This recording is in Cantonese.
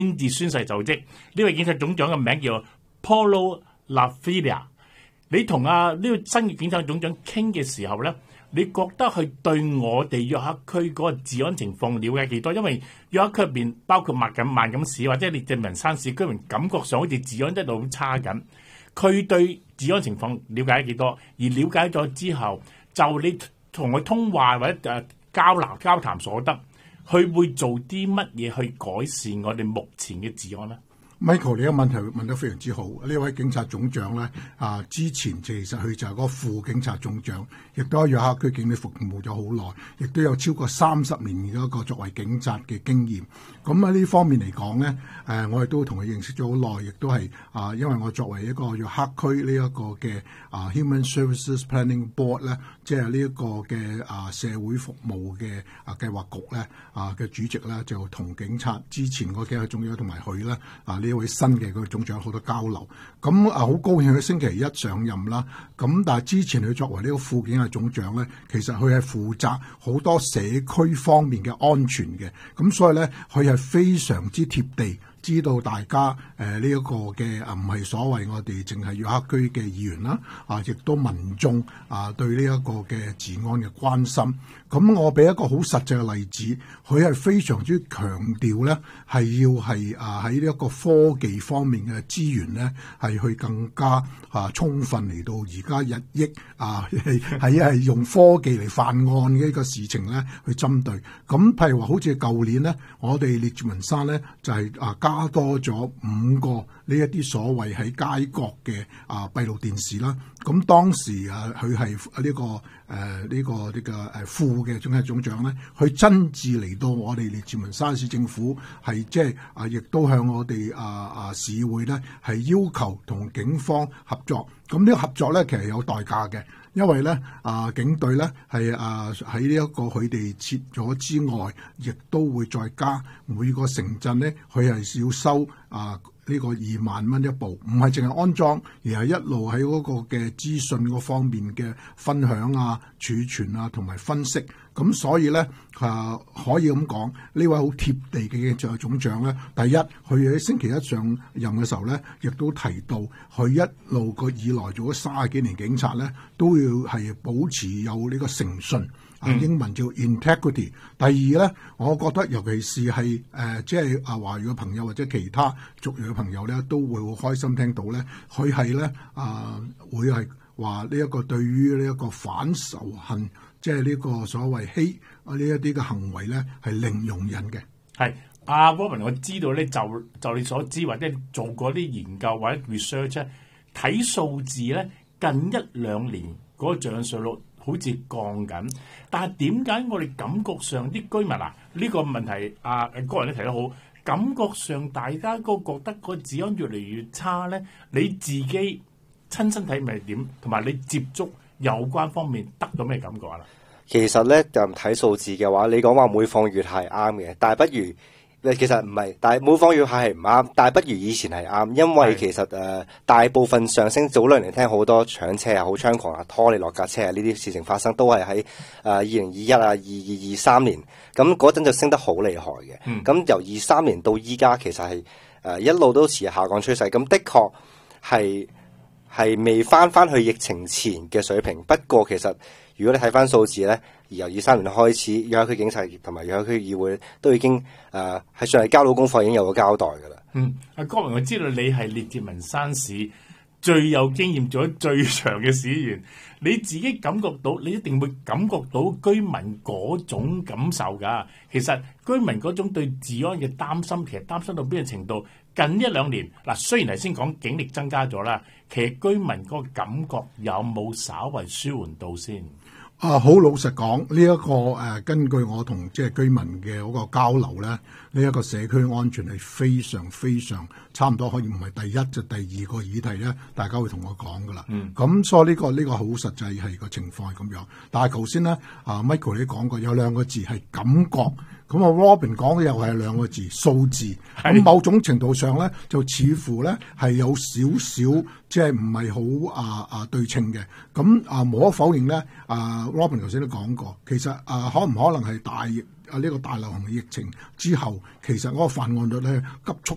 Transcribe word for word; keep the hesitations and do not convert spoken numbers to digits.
先至宣誓就職。呢位警察總長嘅名叫 Paulo Lafila。你同啊呢個新嘅警察總長傾嘅時候咧，你覺得佢對我哋約克區嗰個治安情況了解幾多？因為約克區入邊包括麥錦萬錦市或者列治文山市居民，感覺上好似治安一路好差緊。佢對治安情況了解幾多？而了解咗之後，就你同佢通話或者誒交流交談所得，佢會做啲乜嘢去改善我哋目前嘅治安咧？ Michael， 你嘅問題問得非常之好。呢位警察總長咧，啊，之前其實佢就係個副警察總長，亦都喺約克區警隊服務咗好耐，亦都有超過三十年嘅一個作為警察嘅經驗。咁喺呢方面嚟講咧，誒，我哋都同佢認識咗好耐，亦都係啊，因為我作為一個約克區呢一個嘅啊 Human Services Planning Board 咧，即係呢一個嘅啊社會服務嘅啊計劃局咧啊嘅主席咧，就同警察之前嗰幾個總長同埋佢咧啊呢。呢位新嘅個總長有好多交流，咁啊好高興佢星期一上任啦。咁但係之前佢作為呢個副警嘅總長咧，其實佢係負責好多社區方面嘅安全嘅，咁所以咧佢係非常之貼地。知道大家誒呢一個嘅啊唔係所謂我哋淨係約克區嘅議員啦，啊亦都民眾啊對呢一個嘅治安嘅關心。咁我俾一個好實際嘅例子，佢係非常之強調咧，係要係啊喺呢一個科技方面嘅資源咧，係去更加啊充分嚟到而家日益啊係係用科技嚟犯案嘅一個事情咧去針對。咁譬如話好似舊年咧，我哋列治文山咧就係、是、啊加多咗五個呢一啲所謂喺街角嘅啊閉路電視啦。咁當時啊佢係呢個誒呢、呃這個呢、這個誒副嘅總係總長咧，佢親自嚟到我哋列治文山市政府，係即係啊亦都向我哋啊啊市會咧係要求同警方合作。咁呢個合作咧其實有代價嘅。因為咧啊警隊咧係啊喺呢一個佢哋設咗之外，亦都會再加每個城鎮咧，佢係要收啊呢個二萬蚊一部，唔係淨係安裝，而係一路喺嗰個嘅資訊嗰方面嘅分享啊、儲存啊同埋分析。咁所以咧啊可以咁講，呢位好貼地嘅警察總長咧，第一佢喺星期一上任嘅時候咧，亦都提到佢一路個以來做咗三十幾年警察咧，都要係保持有呢個誠信。啊，英文叫 integrity。第二咧，我覺得尤其是係誒，即係啊華語嘅朋友或者其他族裔嘅朋友咧，都會好開心聽到咧，佢係咧啊會係話呢一個對於呢一個反仇恨，即係呢個所謂 hate 啊呢一啲嘅行為咧，係零容忍嘅。 係阿 Robin，我知道咧，就就你所知或者做過啲研究或者 research 咧，睇數字咧，近一兩年嗰個罪案率好似降緊，但係點解我哋感覺上啲居民啊呢、呢個問題啊個人都提得好，感覺上大家都覺得個治安越嚟越差咧？你自己親身體驗係點，同埋你接觸有關方面得到咩感覺啊？ 其實咧就睇數字嘅話，你講話每況愈下係啱嘅，但係不如。其實唔係，但係每況愈下係唔啱，但係不如以前係啱，因為其實誒、呃、大部分上升，早兩年聽好多搶車啊，好猖狂啊，拖你落架車啊，呢啲事情發生都係喺誒二零二一啊、二二二三年，咁嗰陣就升得好厲害嘅。咁、嗯、由二三年到依家，其實係誒、呃、一路都持下降趨勢，咁的確係係未翻翻去疫情前嘅水平。不過其實如果你睇翻數字咧，而由二三年開始，約克區警察同埋約克區議會都已經誒係上嚟交到功課，已經有個交代㗎啦。 嗯，阿郭榮，我知道你係列治文山市最有經驗、做咗最長嘅市議員，你自己感覺到，你一定會感覺到居民嗰種感受㗎。其實居民嗰種對治安嘅擔心，其實擔心到邊個程度？近一兩年嗱，雖然係先講警力增加咗啦，其實居民嗰個感覺有冇稍為舒緩到先？ 啊，好老實講，呢、這、一個誒、呃，根據我同即係居民嘅嗰個交流咧，呢、這、一個社區安全係非常非常，差唔多可以唔係第一就第二個議題咧，大家會同我講噶啦。嗯，咁所以呢、這個呢、這個好實際係個情況係咁樣。但係頭先咧，啊 Michael 你講過有兩個字係感覺。咁啊 Robin 講嘅又係兩個字數字，咁某種程度上咧，就似乎咧係有少少即係唔係好啊啊對稱嘅。咁啊無可否認咧，啊 Robin 頭先都講過，其實啊可唔可能係大疫啊呢個大流行嘅疫情之後，其實嗰個犯案率咧急速